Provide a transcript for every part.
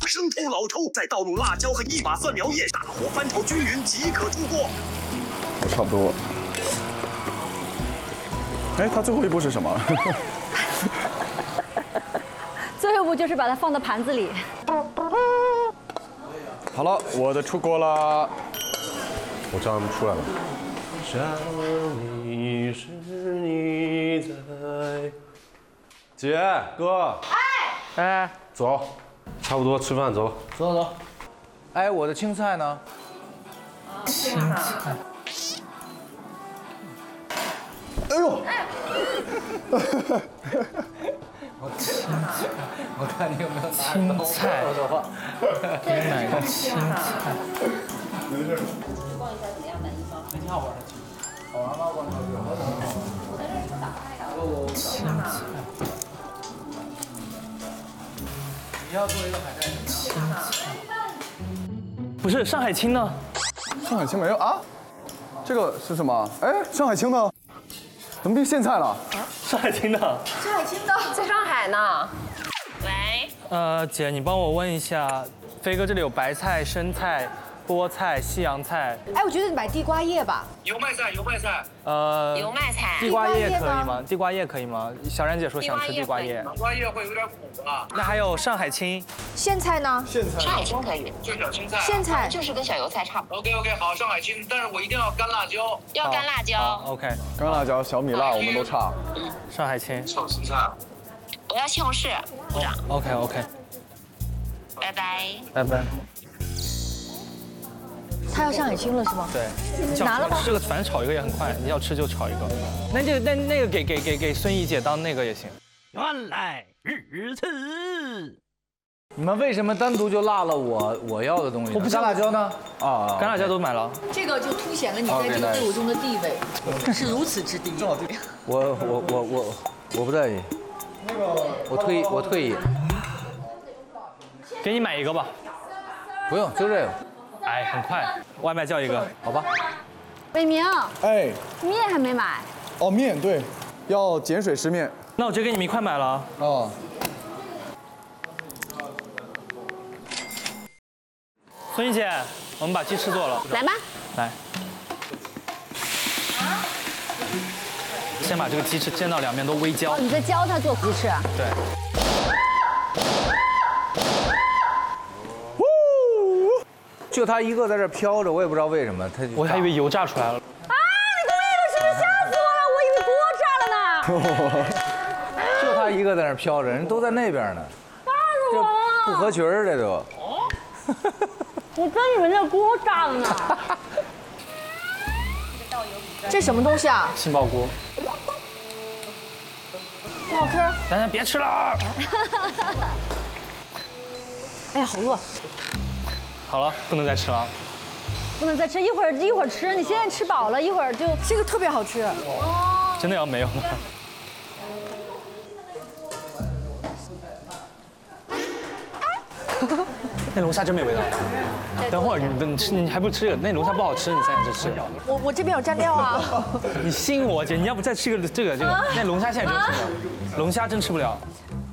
生抽、老抽，再倒入辣椒和一把蒜苗叶，大火翻炒均匀即可出锅。 差不多。哎，它最后一步是什么？ 最后一步就是把它放到盘子里。 好了，我的出锅了。 我这样出来了。想你时你在。姐，哥。 哎， 走，差不多吃饭走。 走走。哎，我的青菜呢？ 青菜。 哎呦！ 我看你有没有青菜的话，给你买个青菜。 没事。 逛一下怎么样？满意吗？ 挺好玩的。好玩吗？逛超市。青菜。你要做一个海带什么样？青菜。 不是上海青呢？ 上海青没有啊？这个是什么？哎，上海青呢？怎么变苋菜了？ 上海青的。 上海青的在上海呢。喂。 姐，你帮我问一下，飞哥这里有白菜、生菜、菠菜、西洋菜。 哎，我觉得你买地瓜叶吧。 油麦菜，油麦菜。 油麦菜。 地瓜叶可以吗？地瓜叶可以吗？小冉姐说想吃地瓜叶。 地瓜叶会有点苦啊。 那还有上海青。 苋菜呢？ 苋菜。 上海青可以， 就小青菜。 苋菜就是跟小油菜差不多。 OK， 好，上海青，但是我一定要干辣椒。 要干辣椒。 OK， 干辣椒、小米辣我们都差。 上海青。 小青菜。 我要西红柿，部长。 OK， 拜拜。 拜拜。 他要上海青了是吗？ 对， 拿了吧。 这个反正炒一个也很快，你要吃就炒一个。那个给孙怡姐当那个也行。 原来如此。 你们为什么单独就落了我要的东西？我不干辣椒呢？啊， 干辣椒都买了。 这个就凸显了你在这个队伍中的地位，是如此之低。 我不在意。我退役。 给你买一个吧。 不用，就这个。 哎，很快，外卖叫一个，好吧？ 伟明， 哎， 面还没买。 哦，面对，要碱水湿面。 那我就给你们一块买了啊。 哦。 孙怡姐，我们把鸡翅做了。 来吧。 来。先把这个鸡翅煎到两面都微焦。 哦，你在教他做鸡翅。 对。 就他一个在这飘着，我也不知道为什么。 我还以为油炸出来了。 啊！你跟那个吃，吓死我了！我以为锅炸了呢。 就他一个在那飘着，人都在那边呢。 吓死我了！ 不合群儿，这都。 我真以为那锅炸了呢。这什么东西啊？ 杏鲍菇。 不好吃。 咱别吃了。 哎呀，好饿。 好了，不能再吃了。 不能再吃，一会儿吃。你现在吃饱了，一会儿就这个特别好吃。 真的要没有吗？那龙虾真没味道。等会儿你还不吃？那龙虾不好吃，你再吃。 我这边有蘸料啊。 你信我姐，你要不再吃个这个，那龙虾现在真吃不了，龙虾真吃不了。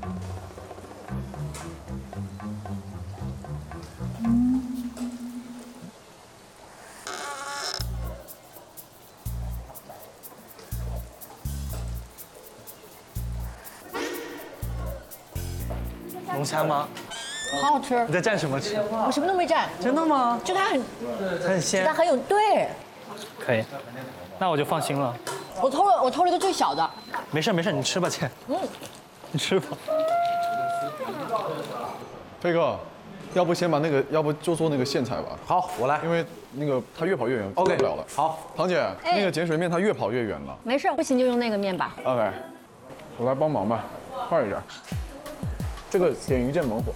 龙虾吗？ 好好吃。 你在蘸什么吃？ 我什么都没蘸。 真的吗？ 就它很鲜。 它很有对。 可以，那我就放心了。 我偷了一个最小的。 没事，你吃吧，姐。你吃吧。 飞哥，要不先把那个，要不就做那个苋菜吧。 好，我来。 因为那个他越跑越远 ，OK， 不了了。 好， 唐姐，那个碱水面它越跑越远了。 没事，不行就用那个面吧。 OK，我来帮忙吧，快一点。这个点一阵猛火。